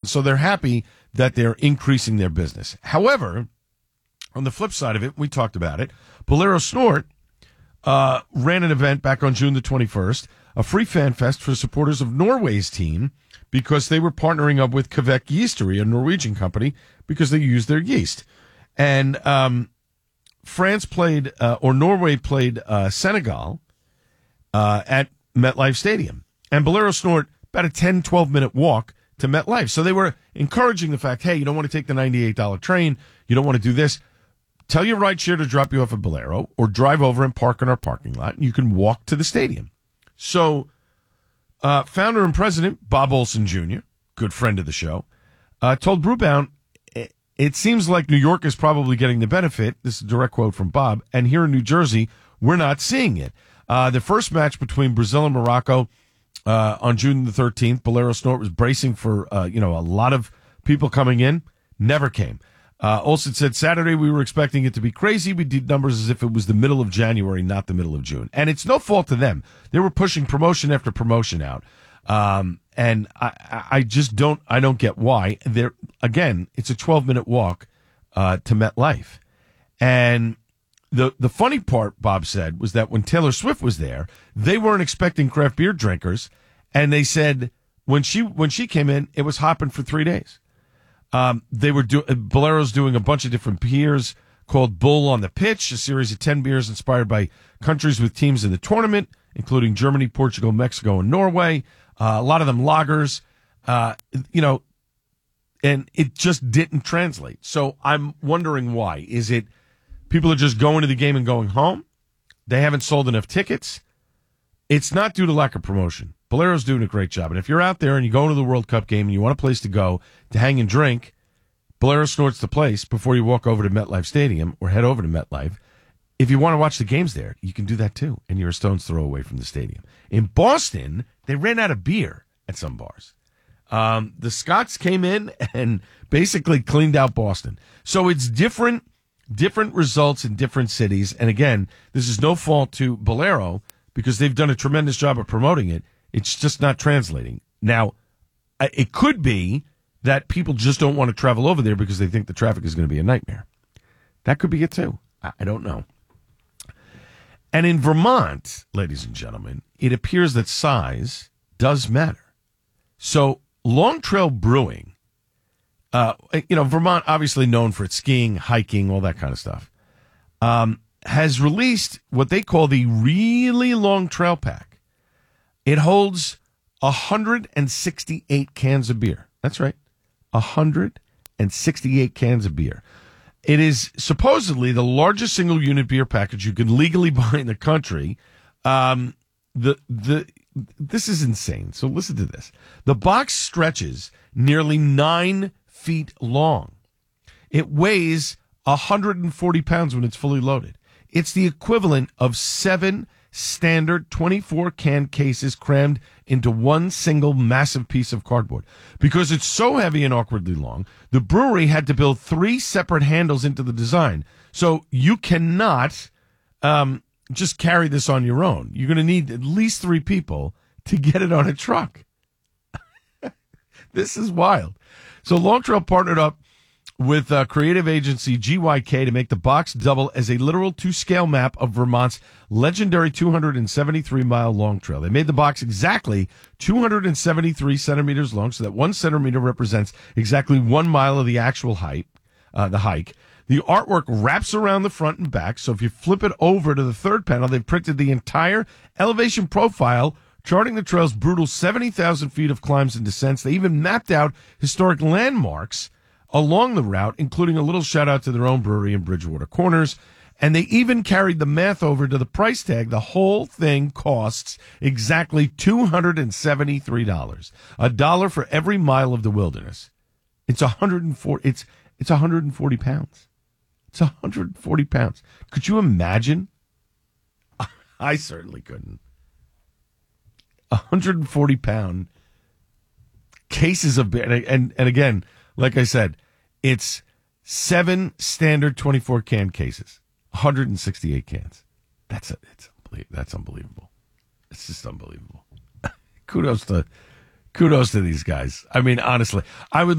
So they're happy that they're increasing their business. However, on the flip side of it, we talked about it, Bolero Snort ran an event back on June the 21st, a free fan fest for supporters of Norway's team because they were partnering up with Kvik Yeastery, a Norwegian company, because they use their yeast. And France played, or Norway played Senegal at MetLife Stadium. And Bolero Snort, about a 10, 12-minute walk to MetLife. So they were encouraging the fact, hey, you don't want to take the $98 train. You don't want to do this. Tell your rideshare to drop you off at Bolero or drive over and park in our parking lot. And you can walk to the stadium. So founder and president Bob Olson Jr., good friend of the show, told Brewbound, it seems like New York is probably getting the benefit. This is a direct quote from Bob. And here in New Jersey, we're not seeing it. The first match between Brazil and Morocco on June the 13th, Bolero Snort was bracing for, a lot of people coming in. Never came. Olson said, Saturday we were expecting it to be crazy. We did numbers as if it was the middle of January, not the middle of June. And it's no fault to them. They were pushing promotion after promotion out. And I just don't get why. Again, it's a 12-minute walk to MetLife. And the funny part, Bob said, was that when Taylor Swift was there, they weren't expecting craft beer drinkers. And they said when she came in, it was hopping for 3 days. They were Bolero's doing a bunch of different beers called Bull on the Pitch, a series of 10 beers inspired by countries with teams in the tournament, including Germany, Portugal, Mexico, and Norway. A lot of them lagers, and it just didn't translate. So I'm wondering why. Is it people are just going to the game and going home? They haven't sold enough tickets. It's not due to lack of promotion. Bolero's doing a great job. And if you're out there and you go to the World Cup game and you want a place to go to hang and drink, Bolero Snort's the place before you walk over to MetLife Stadium or head over to MetLife. If you want to watch the games there, you can do that too, and you're a stone's throw away from the stadium. In Boston, they ran out of beer at some bars. The Scots came in and basically cleaned out Boston. So it's different results in different cities. And again, this is no fault to Bolero because they've done a tremendous job of promoting it. It's just not translating. Now, it could be that people just don't want to travel over there because they think the traffic is going to be a nightmare. That could be it too. I don't know. And in Vermont, ladies and gentlemen, it appears that size does matter. So Long Trail Brewing, Vermont obviously known for its skiing, hiking, all that kind of stuff, has released what they call the really long trail pack. It holds 168 cans of beer. That's right. 168 cans of beer. It is supposedly the largest single unit beer package you can legally buy in the country. This is insane. So listen to this. The box stretches nearly 9 feet long. It weighs 140 pounds when it's fully loaded. It's the equivalent of 7 standard 24-can cases crammed into one single massive piece of cardboard. Because it's so heavy and awkwardly long, the brewery had to build 3 separate handles into the design. So you cannot just carry this on your own. You're going to need at least 3 people to get it on a truck. This is wild. So Long Trail partnered up with creative agency GYK to make the box double as a literal to-scale map of Vermont's legendary 273-mile Long Trail. They made the box exactly 273 centimeters long, so that 1 centimeter represents exactly 1 mile of the actual height, the hike. The artwork wraps around the front and back, so if you flip it over to the third panel, they've printed the entire elevation profile, charting the trail's brutal 70,000 feet of climbs and descents. They even mapped out historic landmarks along the route, including a little shout out to their own brewery in Bridgewater Corners. And they even carried the math over to the price tag. The whole thing costs exactly $273. $1 for every mile of the wilderness. It's 140 pounds. It's 140 pounds. Could you imagine? I certainly couldn't. 140-pound cases of beer. And again, like I said, it's 7 standard 24-can cases, 168 cans. That's unbelievable. It's just unbelievable. Kudos to these guys. I mean, honestly, I would